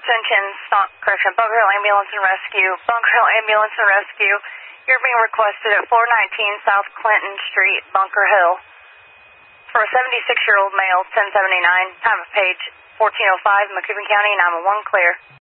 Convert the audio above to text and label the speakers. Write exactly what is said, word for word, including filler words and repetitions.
Speaker 1: Attention, stop, correction, Bunker Hill Ambulance and Rescue. Bunker Hill Ambulance and Rescue. You're being requested at four nineteen South Clinton Street, Bunker Hill. For a seventy-six-year-old male, ten seventy-nine, time of page fourteen oh five, Macoupin County, nine one one, clear.